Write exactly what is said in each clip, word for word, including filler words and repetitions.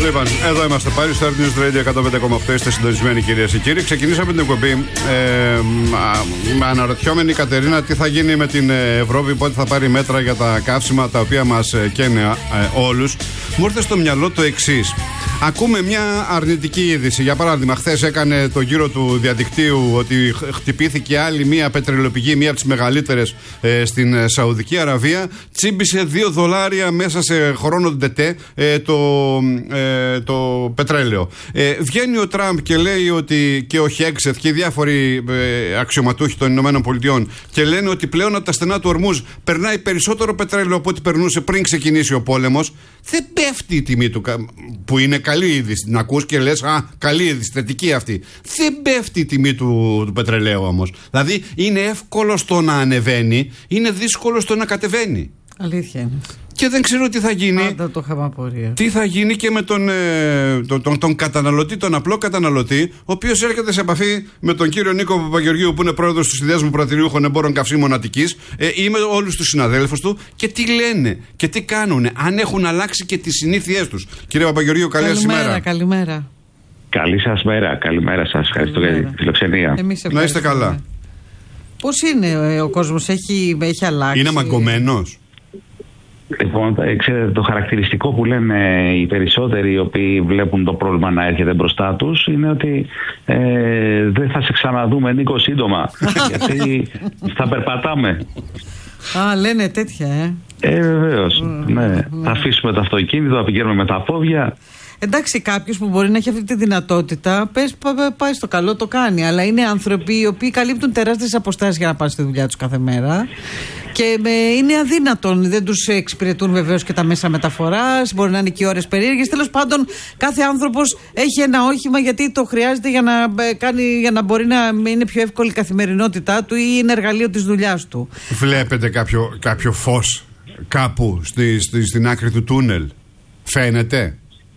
Λοιπόν, εδώ είμαστε πάλι στο Earth News Radio εκατόν πέντε κόμμα οκτώ. Είστε συντονισμένοι, κυρίες και κύριοι. Ξεκινήσαμε την εκπομπή. Ε, αναρωτιόμενη η Κατερίνα τι θα γίνει με την Ευρώπη, πότε θα πάρει μέτρα για τα καύσιμα τα οποία μας καίνε ε, όλους. Μου ήρθε στο μυαλό το εξής. Ακούμε μια αρνητική είδηση. Για παράδειγμα, χθες έκανε το γύρο του διαδικτύου ότι χτυπήθηκε άλλη μια πετρελαιοπηγή, μια από τις μεγαλύτερες ε, στην Σαουδική Αραβία. Τσίμπησε δύο δολάρια μέσα σε χρόνο τετέ ε, το, ε, το πετρέλαιο. Ε, βγαίνει ο Τραμπ και λέει ότι, και ο Χέξεθ και οι διάφοροι ε, αξιωματούχοι των Ηνωμένων Πολιτειών, και λένε ότι πλέον από τα στενά του Ορμούζ περνάει περισσότερο πετρέλαιο από ό,τι περνούσε πριν ξεκινήσει ο πόλεμος. Δεν πέφτει η τιμή του, που είναι καλή είδηση. Να ακούς και λες, α, καλή είδηση, θετική αυτή. Δεν πέφτει η τιμή του, του πετρελαίου όμως. Δηλαδή είναι εύκολο στο να ανεβαίνει, είναι δύσκολο στο να κατεβαίνει. Αλήθεια είναι. Και δεν ξέρω τι θα γίνει. Πάντα το είχαμε απορία. Τι θα γίνει και με τον, ε, τον, τον, τον καταναλωτή, τον απλό καταναλωτή, ο οποίος έρχεται σε επαφή με τον κύριο Νίκο Παπαγεωργίου, που είναι πρόεδρος του Συνδέσμου Πρατηριούχων Εμπόρων Καυσίμων Αττικής, ε, ή με όλους τους συναδέλφους του, και τι λένε και τι κάνουν, αν έχουν αλλάξει και τις συνήθειές τους. Κύριε Παπαγεωργίου, καλή σας ημέρα. Καλημέρα. Καλή σας μέρα, καλημέρα σας. Ευχαριστώ για τη φιλοξενία. Να είστε καλά. Πώς είναι ο κόσμος, έχει, έχει αλλάξει? Είναι μαγκωμένος? Λοιπόν, ξέρετε, το χαρακτηριστικό που λένε οι περισσότεροι οι οποίοι βλέπουν το πρόβλημα να έρχεται μπροστά τους είναι ότι ε, δεν θα σε ξαναδούμε, Νίκο, σύντομα. Γιατί θα περπατάμε. Α, λένε τέτοια, ε. Ε, βεβαίως. Mm, ναι. Mm. Θα αφήσουμε το αυτοκίνητο, θα πηγαίνουμε με τα πόδια. Εντάξει, κάποιος που μπορεί να έχει αυτή τη δυνατότητα, πες, πάει στο καλό, το κάνει. Αλλά είναι άνθρωποι οι οποίοι καλύπτουν τεράστιες αποστάσεις για να πάνε στη δουλειά τους κάθε μέρα. Και με, είναι αδύνατον, δεν τους εξυπηρετούν βεβαίως και τα μέσα μεταφοράς, μπορεί να είναι και ώρες περίεργες. Τέλος πάντων, κάθε άνθρωπος έχει ένα όχημα γιατί το χρειάζεται για να, κάνει, για να μπορεί να είναι πιο εύκολη η καθημερινότητά του ή είναι εργαλείο της δουλειάς του. Βλέπετε κάποιο, κάποιο φως κάπου στη, στη, στην άκρη του τούνελ? Φαίνεται?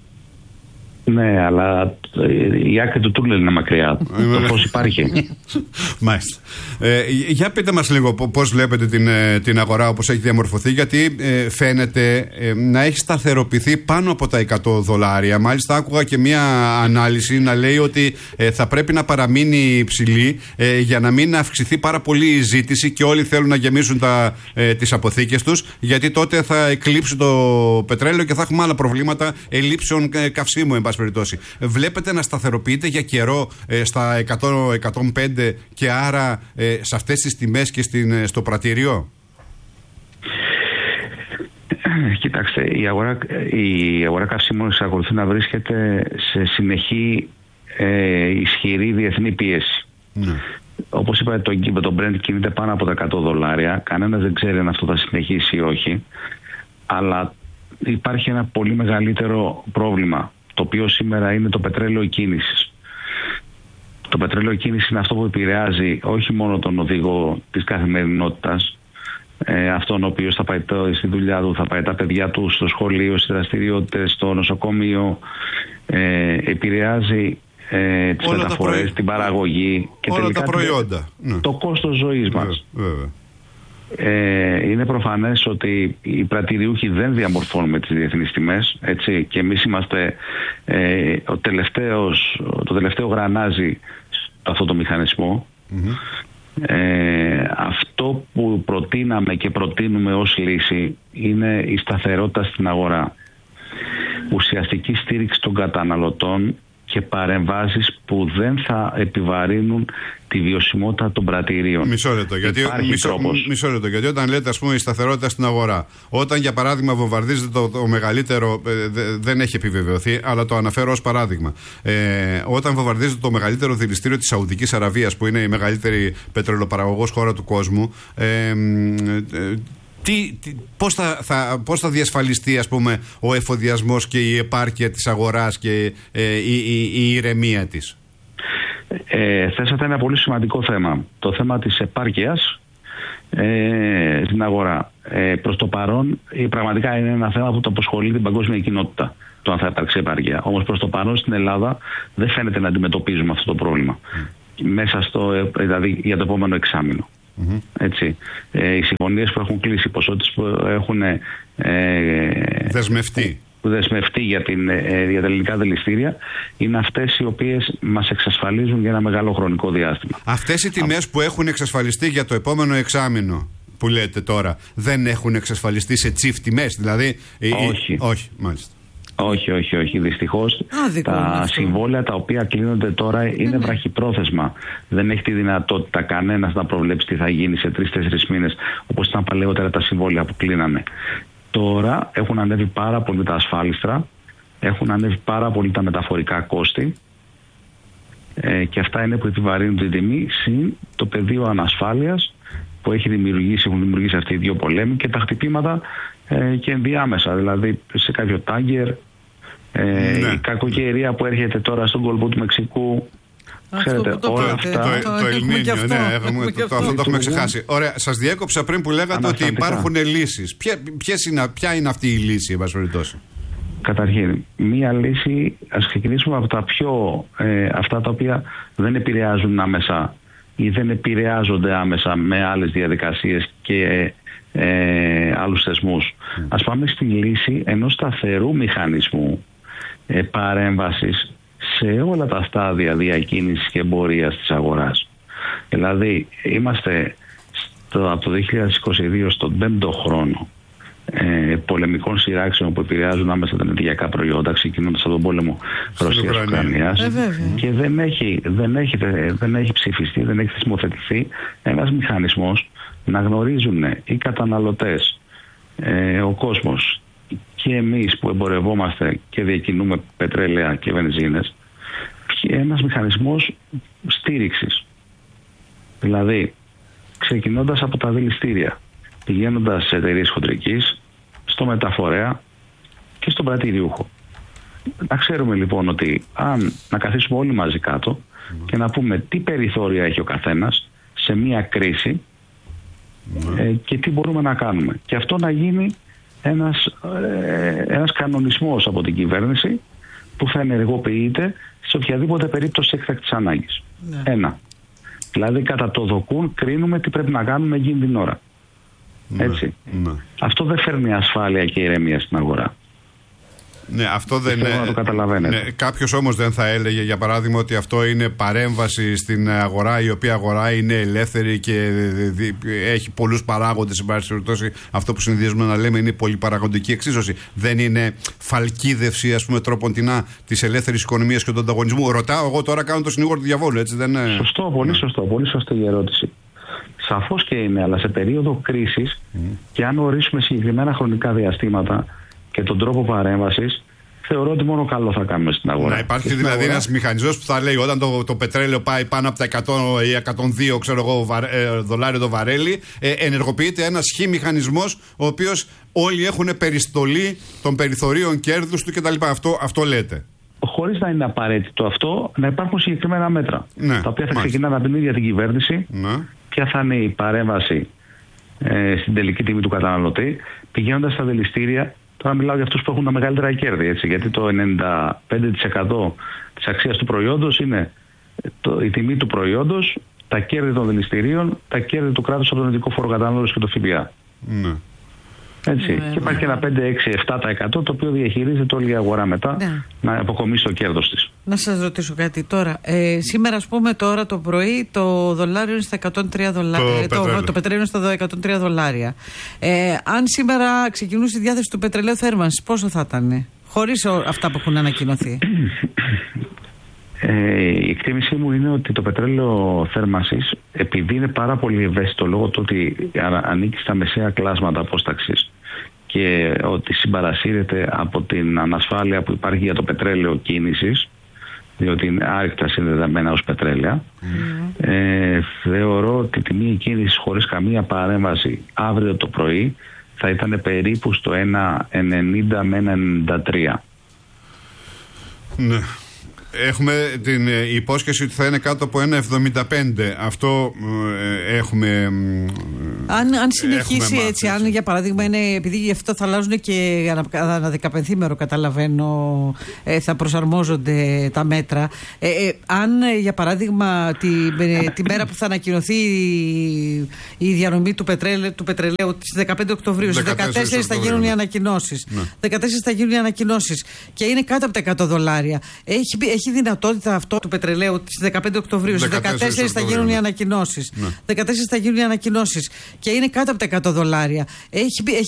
Ναι, αλλά η άκρη του τούνελ είναι μακριά. Το φως υπάρχει. Μάλιστα. Ε, για πείτε μας λίγο πώς βλέπετε την, την αγορά όπως έχει διαμορφωθεί, γιατί ε, φαίνεται ε, να έχει σταθεροποιηθεί πάνω από τα εκατό δολάρια. Μάλιστα άκουγα και μια ανάλυση να λέει ότι ε, θα πρέπει να παραμείνει υψηλή ε, για να μην αυξηθεί πάρα πολύ η ζήτηση και όλοι θέλουν να γεμίσουν τα, ε, τις αποθήκες τους, γιατί τότε θα εκλείψει το πετρέλαιο και θα έχουμε άλλα προβλήματα ελλείψεων ε, καυσίμου, εν πάση περιπτώσει. Βλέπετε να σταθεροποιείται για καιρό ε, στα εκατό με εκατόν πέντε και άρα ε, σε αυτές τις τιμές και στην, στο πρατήριο? Κοιτάξτε, η αγορά, η αγορά καυσίμων εξακολουθεί να βρίσκεται σε συνεχή ε, ισχυρή διεθνή πίεση. Ναι. Όπως είπατε, το, το Brent κινείται πάνω από τα εκατό δολάρια. Κανένας δεν ξέρει αν αυτό θα συνεχίσει ή όχι. Αλλά υπάρχει ένα πολύ μεγαλύτερο πρόβλημα, το οποίο σήμερα είναι το πετρέλαιο κίνησης. Το πετρέλαιο κίνηση είναι αυτό που επηρεάζει όχι μόνο τον οδηγό της καθημερινότητας, ε, αυτόν ο οποίος θα πάει το, στη δουλειά του, θα πάει τα παιδιά του στο σχολείο, στις δραστηριότητες, στο νοσοκομείο, ε, επηρεάζει ε, τις μεταφορές, προϊ... την παραγωγή και όλα τελικά τα προϊόντα. Το, το κόστος ζωής μας. Βέβαια. Ε, είναι προφανές ότι οι πρατηριούχοι δεν διαμορφώνουν με τις διεθνείς τιμές, έτσι, και εμείς είμαστε ε, ο τελευταίος, το τελευταίο γρανάζι σε αυτό το μηχανισμό. Mm-hmm. Ε, αυτό που προτείναμε και προτείνουμε ως λύση είναι η σταθερότητα στην αγορά, ουσιαστική στήριξη των καταναλωτών και παρεμβάσεις που δεν θα επιβαρύνουν τη βιωσιμότητα των πρατηρίων. Μισό λεπτό, γιατί, μισό, μισό λεπτό, γιατί όταν λέτε, ας πούμε, η σταθερότητα στην αγορά, όταν για παράδειγμα βομβαρδίζεται το, το μεγαλύτερο, ε, δε, δεν έχει επιβεβαιωθεί, αλλά το αναφέρω ως παράδειγμα, ε, όταν βομβαρδίζεται το μεγαλύτερο δηληστήριο της Σαουδικής Αραβίας, που είναι η μεγαλύτερη πετρελοπαραγωγός χώρα του κόσμου, ε, ε, ε, Τι, τι, πώς, θα, θα, πώς θα διασφαλιστεί, ας πούμε, ο εφοδιασμός και η επάρκεια της αγοράς και ε, η, η, η ηρεμία της? Ε, θέσατε ένα πολύ σημαντικό θέμα. Το θέμα της επάρκειας ε, στην αγορά. Ε, προς το παρόν, πραγματικά είναι ένα θέμα που το απασχολεί την παγκόσμια κοινότητα, το αν θα υπάρξει επάρκεια. Όμως προς το παρόν στην Ελλάδα δεν φαίνεται να αντιμετωπίζουμε αυτό το πρόβλημα. Mm. Μέσα στο, δηλαδή για το επόμενο εξάμηνο. Mm-hmm. Έτσι. Ε, οι συμφωνίες που έχουν κλείσει, οι ποσότητες που έχουν ε, δεσμευτεί. δεσμευτεί για, την, για τα ελληνικά δηληστήρια είναι αυτές οι οποίες μας εξασφαλίζουν για ένα μεγάλο χρονικό διάστημα. Αυτές οι τιμές που έχουν εξασφαλιστεί για το επόμενο εξάμηνο που λέτε τώρα, δεν έχουν εξασφαλιστεί σε τσιφ τιμές, δηλαδή? Όχι. Ή, όχι, μάλιστα. Όχι, όχι, όχι. Δυστυχώς Άδικο τα συμβόλαια τα οποία κλείνονται τώρα είναι ναι. βραχυπρόθεσμα. Δεν έχει τη δυνατότητα κανένας να προβλέψει τι θα γίνει σε τρεις-τέσσερις μήνες, όπως ήταν παλαιότερα τα συμβόλαια που κλείνανε. Τώρα έχουν ανέβει πάρα πολύ τα ασφάλιστρα, έχουν ανέβει πάρα πολύ τα μεταφορικά κόστη ε, και αυτά είναι που επιβαρύνουν την τιμή, συν το πεδίο ανασφάλειας που έχει δημιουργήσει, έχουν δημιουργήσει αυτοί οι δύο πολέμοι και τα χτυπήματα ε, και ενδιάμεσα. Δηλαδή σε κάποιο τάγκερ, ε, ναι. η κακοκαιρία που έρχεται τώρα στον κόλπο του Μεξικού. Ξέρετε, το όλα πάτε, αυτά. Το, το, το Ελνίνιο, ναι, έχουμε, το, το, αυτό το έχουμε ξεχάσει. Ωραία, σας διέκοψα πριν που λέγατε ότι υπάρχουν λύσεις. Ποια, είναι, ποια είναι αυτή η λύση, εν πάση περιπτώσει? Καταρχήν, μία λύση, ας ξεκινήσουμε από τα πιο, ε, αυτά τα οποία δεν επηρεάζουν άμεσα ή δεν επηρεάζονται άμεσα με άλλες διαδικασίες και ε, άλλους θεσμούς. Mm. Ας πάμε στη λύση ενός σταθερού μηχανισμού ε, παρέμβασης σε όλα τα στάδια διακίνησης και εμπορίας της αγοράς. Δηλαδή, είμαστε στο, από το δύο χιλιάδες είκοσι δύο στον πέμπτο χρόνο ε, πολεμικών σειράξεων που επηρεάζουν άμεσα τα ενεργειακά προϊόντα, ξεκινώντας από τον πόλεμο Ρωσίας-Ουκρανίας ε, και δεν έχει, δεν, έχει, δεν έχει ψηφιστεί, δεν έχει θεσμοθετηθεί ένας μηχανισμός να γνωρίζουν οι καταναλωτές, ε, ο κόσμος και εμείς που εμπορευόμαστε και διακινούμε πετρέλαια και βενζίνες, ένας μηχανισμός στήριξης. Δηλαδή, ξεκινώντας από τα δηληστήρια, πηγαίνοντας σε εταιρείες χοντρικής, στο μεταφορέα και στον πρατηριούχο. Να ξέρουμε λοιπόν ότι αν να καθίσουμε όλοι μαζί κάτω mm. και να πούμε τι περιθώρια έχει ο καθένας σε μία κρίση mm. ε, και τι μπορούμε να κάνουμε. Και αυτό να γίνει ένας, ε, ένας κανονισμός από την κυβέρνηση που θα ενεργοποιείται σε οποιαδήποτε περίπτωση έκτακτης ανάγκης. Ναι. Ένα. Δηλαδή κατά το δοκούν κρίνουμε τι πρέπει να κάνουμε εκείνη την ώρα. Ναι. Έτσι. Ναι. Αυτό δεν φέρνει ασφάλεια και ηρεμία στην αγορά. Ναι, αυτό δεν είναι. Να το καταλαβαίνετε. Ναι, κάποιος όμως δεν θα έλεγε, για παράδειγμα, ότι αυτό είναι παρέμβαση στην αγορά, η οποία αγορά είναι ελεύθερη και έχει πολλούς παράγοντες. Εν πάση περιπτώσει, αυτό που συνηθίζουμε να λέμε είναι πολυπαραγοντική εξίσωση. Δεν είναι φαλκίδευση, ας πούμε, τρόποντινά της ελεύθερης οικονομίας και του ανταγωνισμού. Ρωτάω εγώ τώρα, κάνω το συνήγορο του διαβόλου, έτσι δεν είναι? Σωστό, πολύ ναι. σωστό. Πολύ σωστή η ερώτηση. Σαφώς και είναι, αλλά σε περίοδο κρίσης mm. και αν ορίσουμε συγκεκριμένα χρονικά διαστήματα και τον τρόπο παρέμβασης, θεωρώ ότι μόνο καλό θα κάνουμε στην αγορά. Να υπάρχει δηλαδή αγορά... ένας μηχανισμός που θα λέει όταν το, το πετρέλαιο πάει πάνω από τα εκατό ή εκατόν δύο ξέρω εγώ, βα, ε, δολάρια το βαρέλι, ε, ενεργοποιείται ένας χι μηχανισμός, ο οποίος όλοι έχουν περιστολή των περιθωρίων κέρδους του κτλ. Αυτό, αυτό λέτε. Χωρίς να είναι απαραίτητο αυτό, να υπάρχουν συγκεκριμένα μέτρα. Ναι, τα οποία θα ξεκινάνε από την ίδια την κυβέρνηση. Ναι. Ποια θα είναι η παρέμβαση ε, στην τελική τιμή του καταναλωτή, πηγαίνοντας στα δηληστήρια. Τώρα μιλάω για αυτούς που έχουν τα μεγαλύτερα κέρδη, έτσι, γιατί το ενενήντα πέντε τοις εκατό της αξίας του προϊόντος είναι το, η τιμή του προϊόντος, τα κέρδη των δηληστηρίων, τα κέρδη του κράτους από τον ειδικό φόρο κατανάλωσης και το ΦΠΑ. Ναι. Έτσι. Ναι, και υπάρχει και ένα πέντε, έξι, επτά τοις εκατό το οποίο διαχειρίζεται όλη η αγορά μετά ναι. να αποκομίσει το κέρδος της. Να σας ρωτήσω κάτι τώρα. Ε, σήμερα, ας πούμε, τώρα το πρωί το δολάριο είναι στα εκατόν τρία δολάρια. Το, το, το πετρέλαιο είναι στα εκατόν τρία δολάρια. Ε, αν σήμερα ξεκινούσε η διάθεση του πετρελαίου θέρμανσης, πόσο θα ήταν, χωρίς αυτά που έχουν ανακοινωθεί? Ε, η εκτίμησή μου είναι ότι το πετρέλαιο θέρμανσης, επειδή είναι πάρα πολύ ευαίσθητο λόγω του ότι ανήκει στα μεσαία κλάσματα απόσταξης και ότι συμπαρασύρεται από την ανασφάλεια που υπάρχει για το πετρέλαιο κίνησης, διότι είναι άρρηκτα συνδεδεμένα ως πετρέλαια, mm. ε, θεωρώ ότι η τιμή κίνησης χωρίς καμία παρέμβαση αύριο το πρωί θα ήταν περίπου στο ένα ενενήντα με ένα ενενήντα τρία. Ναι. Έχουμε την υπόσχεση ότι θα είναι κάτω από ένα εβδομήντα πέντε. Αυτό ε, έχουμε Αν, αν συνεχίσει έτσι, αν για παράδειγμα είναι, επειδή γι' αυτό θα αλλάζουν και ανά δεκαπενθήμερο, καταλαβαίνω, ε, θα προσαρμόζονται τα μέτρα. Ε, ε, αν για παράδειγμα τη, ε, τη μέρα που θα ανακοινωθεί η, η διανομή του, πετρέλαι, του πετρελαίου στις δεκαπέντε Οκτωβρίου, στις δεκατέσσερις θα γίνουν οι ανακοινώσεις. Ναι. δεκατέσσερις θα γίνουν οι ανακοινώσεις και είναι κάτω από τα εκατό δολάρια. Έχει, έχει δυνατότητα αυτό του πετρελαίου στις δεκαπέντε Οκτωβρίου, στις δεκατέσσερις θα γίνουν οι ανακοινώσεις. Ναι. δεκατέσσερις θα γίνουν οι ανακοινώσεις και είναι κάτω από τα εκατό δολάρια. Έχει, έχει